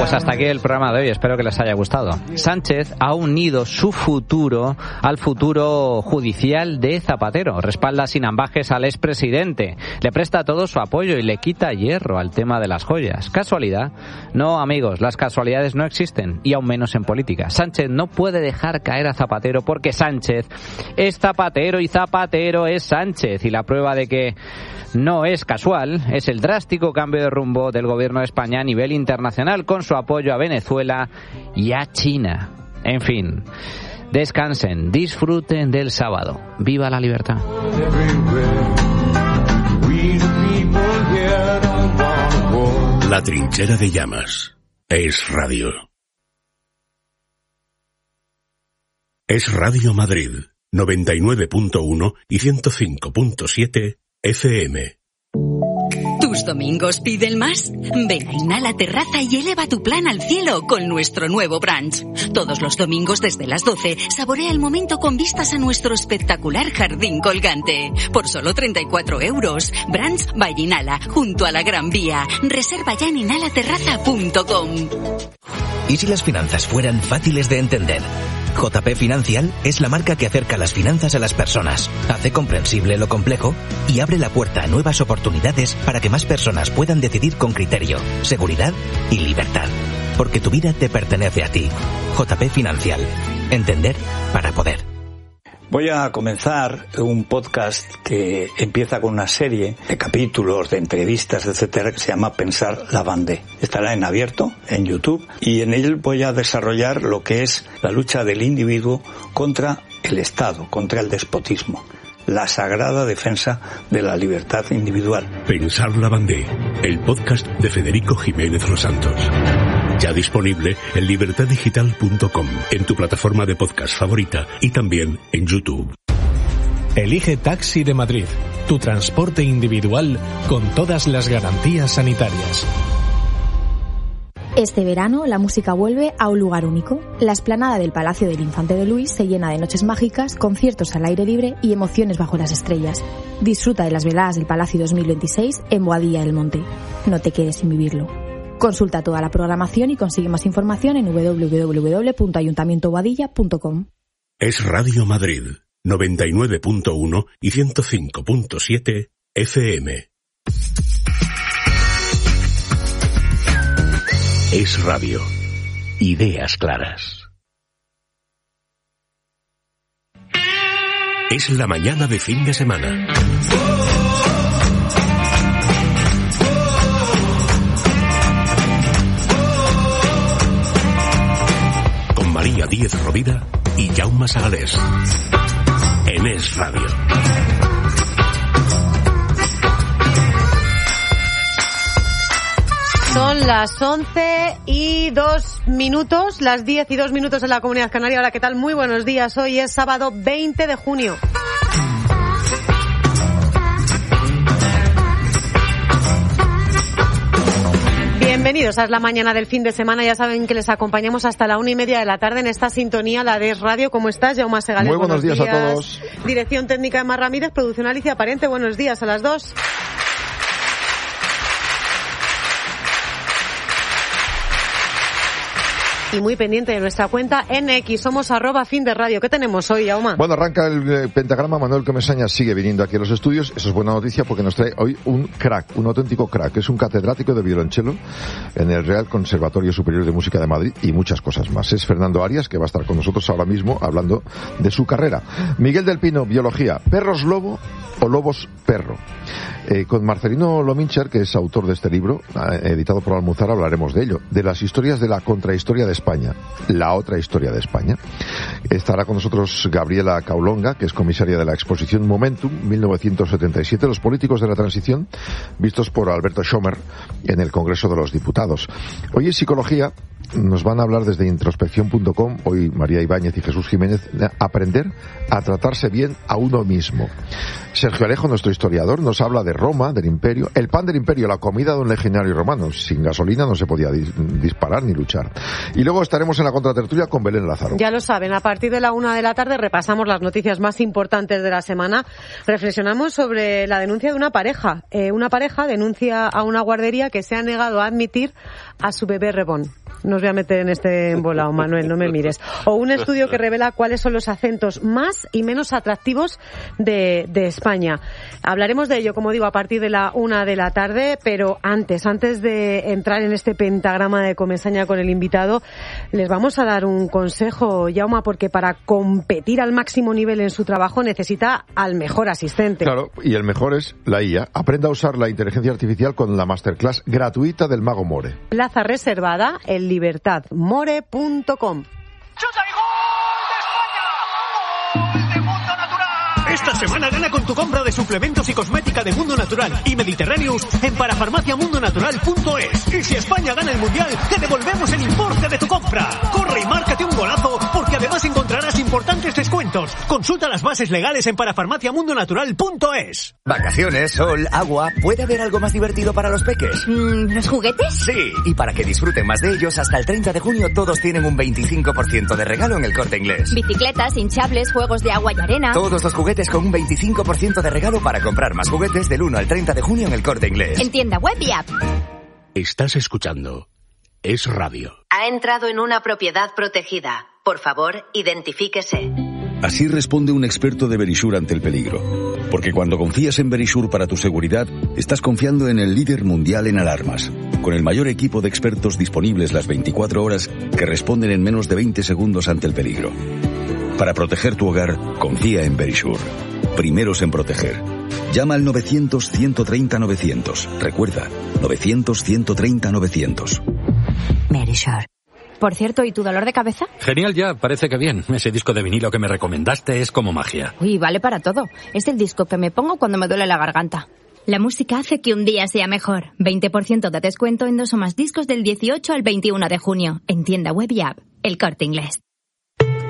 Pues hasta aquí el programa de hoy, espero que les haya gustado. Sánchez ha unido su futuro al futuro judicial de Zapatero, respalda sin ambajes al expresidente, le presta todo su apoyo y le quita hierro al tema de las joyas. ¿Casualidad? No, amigos, las casualidades no existen, y aún menos en política. Sánchez no puede dejar caer a Zapatero porque Sánchez es Zapatero y Zapatero es Sánchez, y la prueba de que no es casual es el drástico cambio de rumbo del gobierno de España a nivel internacional con su apoyo a Venezuela y a China. En fin, descansen, disfruten del sábado. ¡Viva la libertad! La trinchera de llamas es radio. Es Radio Madrid, 99.1 y 105.7 FM. ¿Tus domingos piden más? Ven a Inhala Terraza y eleva tu plan al cielo con nuestro nuevo brunch. Todos los domingos desde las 12, saborea el momento con vistas a nuestro espectacular jardín colgante. Por solo 34 €. Brunch by Inhala, junto a la Gran Vía. Reserva ya en inhalaterraza.com. ¿Y si las finanzas fueran fáciles de entender? JP Financial es la marca que acerca las finanzas a las personas, hace comprensible lo complejo y abre la puerta a nuevas oportunidades para que más personas puedan decidir con criterio, seguridad y libertad. Porque tu vida te pertenece a ti. JP Financial. Entender para poder. Voy a comenzar un podcast que empieza con una serie de capítulos, de entrevistas, etcétera, que se llama Pensar la Bandé. Estará en abierto, en YouTube, y en él voy a desarrollar lo que es la lucha del individuo contra el Estado, contra el despotismo. La sagrada defensa de la libertad individual. Pensar la Bandé, el podcast de Federico Jiménez Los Santos. Ya disponible en libertaddigital.com, en tu plataforma de podcast favorita y también en YouTube. Elige Taxi de Madrid, tu transporte individual con todas las garantías sanitarias. Este verano la música vuelve a un lugar único. La explanada del Palacio del Infante de Luis se llena de noches mágicas, conciertos al aire libre y emociones bajo las estrellas. Disfruta de las veladas del Palacio 2026 en Boadilla del Monte. No te quedes sin vivirlo. Consulta toda la programación y consigue más información en www.ayuntamientoboadilla.com. Es Radio Madrid, 99.1 y 105.7 FM. Es radio. Ideas claras. Es la mañana de fin de semana. Con María Díez Rovira y Jaume Sagalés. En Es Radio. Son las 11:02, las 10:02 en la Comunidad Canaria. Hola, ¿qué tal? Muy buenos días. Hoy es sábado 20 de junio. Bienvenidos a la mañana del fin de semana. Ya saben que les acompañamos hasta la 1:30 de la tarde en esta sintonía, la de Es Radio. ¿Cómo estás, Jaume Segalés? Muy buenos días a todos. Dirección técnica de Mar Ramírez, producción Alicia Parente. Buenos días a las 2. Y muy pendiente de nuestra cuenta en X, somos @FinDeRadio. ¿Qué tenemos hoy, Jaume? Bueno, arranca el pentagrama. Manuel Comesaña sigue viniendo aquí a los estudios. Eso es buena noticia porque nos trae hoy un crack, un auténtico crack. Es un catedrático de violonchelo en el Real Conservatorio Superior de Música de Madrid y muchas cosas más. Es Fernando Arias, que va a estar con nosotros ahora mismo hablando de su carrera. Miguel del Pino, biología. ¿Perros lobo o lobos perro? Con Marcelino Lomincher, que es autor de este libro, editado por Almuzara, hablaremos de ello, de las historias de la contrahistoria de España, la otra historia de España. Estará con nosotros Gabriela Caulonga, que es comisaria de la exposición Momentum 1977, los políticos de la transición, vistos por Alberto Schomer en el Congreso de los Diputados. Hoy es psicología, nos van a hablar desde introspección.com, hoy María Ibáñez y Jesús Jiménez, aprender a tratarse bien a uno mismo. Sergio Alejo, nuestro historiador, nos habla de Roma, del Imperio, el pan del Imperio, la comida de un legionario romano. Sin gasolina no se podía disparar ni luchar. Y luego estaremos en la contratertulia con Belén Lázaro. Ya lo saben, a partir de la 1 de la tarde repasamos las noticias más importantes de la semana. Reflexionamos sobre la denuncia de una pareja. Una pareja denuncia a una guardería que se ha negado a admitir a su bebé rebón. no os voy a meter en este embolado, Manuel, no me mires. O un estudio que revela cuáles son los acentos más y menos atractivos de España. Hablaremos de ello, como digo, a partir de la 1 de la tarde, pero antes de entrar en este pentagrama de Comesaña con el invitado, les vamos a dar un consejo, Jaume, porque para competir al máximo nivel en su trabajo necesita al mejor asistente. Claro, y el mejor es la IA. Aprenda a usar la inteligencia artificial con la masterclass gratuita del Mago More. Plaza reservada en libertadmore.com. ¡Chuta y gol de España! ¡Gol de Mundo Natural! Esta semana gana con tu compra de suplementos y cosmética de Mundo Natural y Mediterraneous en parafarmaciamundonatural.es. Y si España gana el Mundial, te devolvemos el importe de tu compra. Corre y márcate un golazo, porque además encontrarás importantes descuentos. Consulta las bases legales en parafarmaciamundonatural.es. Vacaciones, sol, agua. ¿Puede haber algo más divertido para los peques? ¿Los juguetes? Sí, y para que disfruten más de ellos, hasta el 30 de junio todos tienen un 25% de regalo en El Corte Inglés. Bicicletas, hinchables, juegos de agua y arena. Todos los juguetes con un 25% de regalo para comprar más juguetes del 1 al 30 de junio en El Corte Inglés. En tienda web y app. Estás escuchando Es Radio. Ha entrado en una propiedad protegida. Por favor, identifíquese. Así responde un experto de Verisure ante el peligro. Porque cuando confías en Verisure para tu seguridad, estás confiando en el líder mundial en alarmas, con el mayor equipo de expertos disponibles las 24 horas que responden en menos de 20 segundos ante el peligro. Para proteger tu hogar, confía en Verisure. Primeros en proteger. Llama al 900-130-900. Recuerda, 900-130-900. Verisure. Por cierto, ¿y tu dolor de cabeza? Genial ya, parece que bien. Ese disco de vinilo que me recomendaste es como magia. Uy, vale para todo. Es el disco que me pongo cuando me duele la garganta. La música hace que un día sea mejor. 20% de descuento en 2 o más discos del 18 al 21 de junio. En tienda web y app. El Corte Inglés.